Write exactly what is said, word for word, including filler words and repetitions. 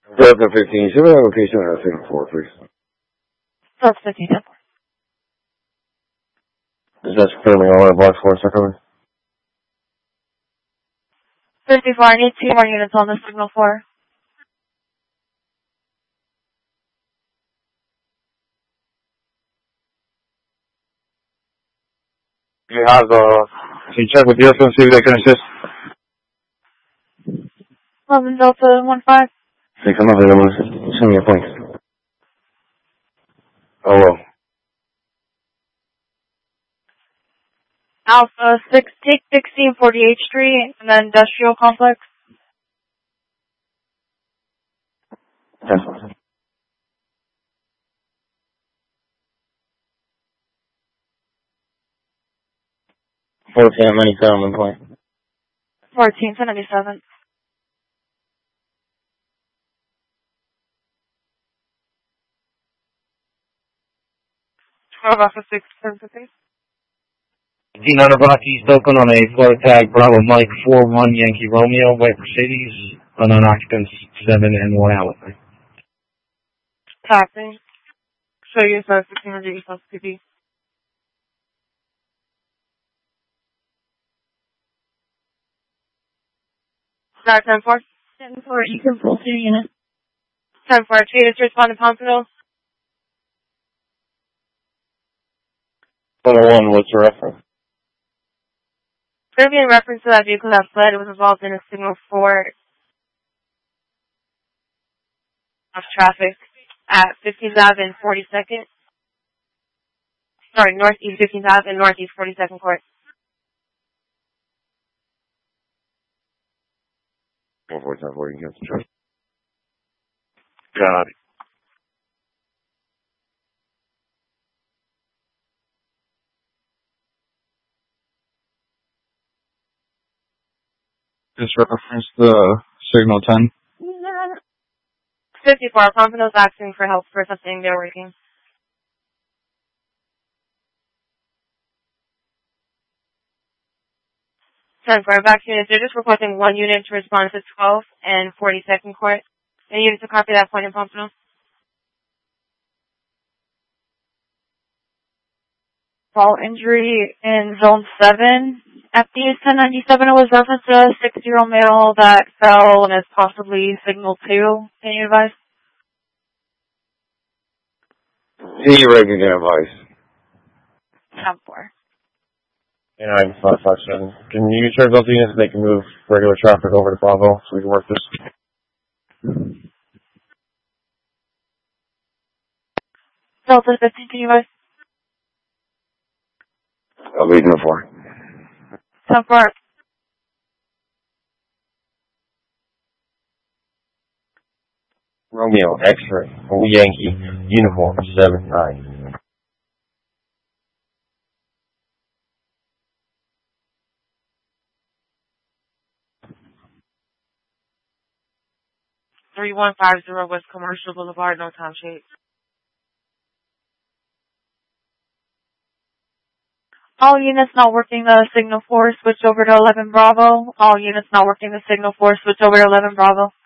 Delta fifteen, should we have location at signal four, please? Delta fifteen, ten four. Is that confirming all our blocks four second? fifty-four, I need two more units on the signal four. Do you have, uh, can you check with the and see if they can assist? eleven Delta one five. Six, I'm available. Send me a point. Hello. Alpha six, take sixteen forty-eighth Street, and then Industrial Complex. Yes. fourteen, ninety-seven, one point. fourteen, ten ninety-seven. twelve Alpha six, seven fifty. D nine Rocky Stoken on a floor tag Bravo Mike four one Yankee Romeo, White Mercedes, unknown occupants seven and one out. Taxing. Show you so sixteen hundred East P P. Start ten four. ten four, you can pull two units. ten four, traders respond to Pompano. one oh one, what's the reference? There will be a reference to that vehicle that fled. It was involved in a signal four of traffic at fifteenth Avenue and forty-second. Sorry, Northeast fifteenth Avenue and Northeast forty-second Court. one four ten four, you can get the truck. Got it. Just reference the signal ten. fifty-four, Pompano's asking for help for something they're working. ten four, back units. They're just requesting one unit to respond to twelfth and forty-second Court. Any units to copy that point in Pompano? Fall injury in Zone seven. At the ten ninety-seven, it was referenced to a six-year-old male that fell and is possibly signal two. Can you advise? See, Reagan, get advice. ten four. Yeah, nine five five seven. Can you check those units so they can move regular traffic over to Bravo so we can work this? Delta fifteen, can you advise? I'll be no four. ten four. Romeo, X-ray, Yankee, uniform, seven nine. three one five zero West Commercial Boulevard, no time shade. All units not working the signal four, switch over to eleven Bravo. All units not working the signal four, switch over to eleven Bravo.